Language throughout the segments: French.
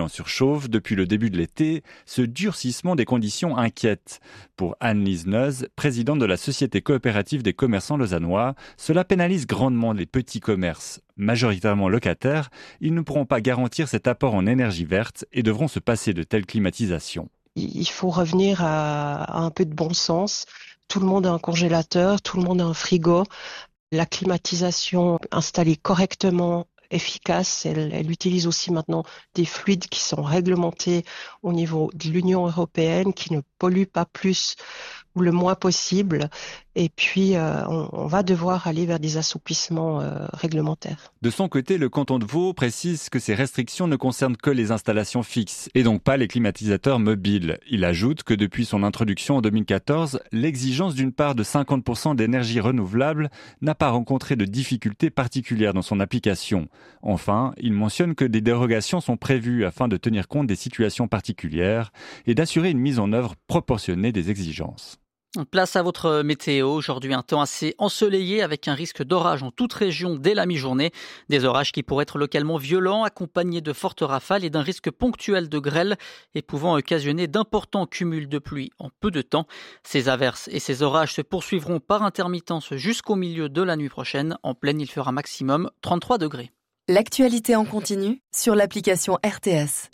en surchauffe depuis le début de l'été, ce durcissement des conditions inquiète. Pour Anne-Lise Neuze, présidente de la Société coopérative des commerçants lausannois, cela pénalise grandement les petits commerces. Majoritairement locataires, ils ne pourront pas garantir cet apport en énergie verte et devront se passer de telles climatisations. Il faut revenir à un peu de bon sens. Tout le monde a un congélateur, tout le monde a un frigo. La climatisation installée correctement, efficace, elle utilise aussi maintenant des fluides qui sont réglementés au niveau de l'Union européenne, qui ne polluent pas plus ou le moins possible. Et puis, on va devoir aller vers des assouplissements réglementaires. De son côté, le canton de Vaud précise que ces restrictions ne concernent que les installations fixes et donc pas les climatisateurs mobiles. Il ajoute que depuis son introduction en 2014, l'exigence d'une part de 50% d'énergie renouvelable n'a pas rencontré de difficultés particulières dans son application. Enfin, il mentionne que des dérogations sont prévues afin de tenir compte des situations particulières et d'assurer une mise en œuvre proportionnée des exigences. Place à votre météo. Aujourd'hui, un temps assez ensoleillé avec un risque d'orage en toute région dès la mi-journée. Des orages qui pourraient être localement violents, accompagnés de fortes rafales et d'un risque ponctuel de grêle et pouvant occasionner d'importants cumuls de pluie en peu de temps. Ces averses et ces orages se poursuivront par intermittence jusqu'au milieu de la nuit prochaine. En pleine, il fera maximum 33 degrés. L'actualité en continu sur l'application RTS.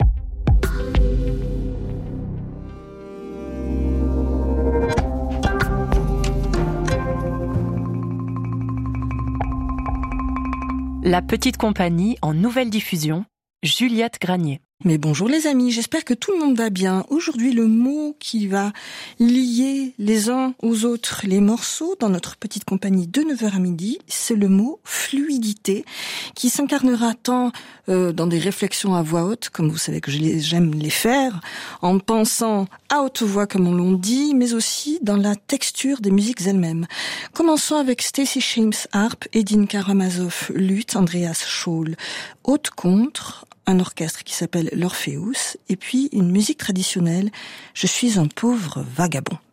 La petite compagnie en nouvelle diffusion, Juliette Granier. Mais bonjour les amis, j'espère que tout le monde va bien. Aujourd'hui, le mot qui va lier les uns aux autres les morceaux dans notre petite compagnie de 9h à midi, c'est le mot fluidité, qui s'incarnera tant dans des réflexions à voix haute, comme vous savez que j'aime les faire, en pensant à haute voix comme on l'a dit, mais aussi dans la texture des musiques elles-mêmes. Commençons avec Stacy Shames harpe, Edin Karamazov luth, Andreas Scholl haute contre, un orchestre qui s'appelle l'Orpheus, et puis une musique traditionnelle, Je suis un pauvre vagabond.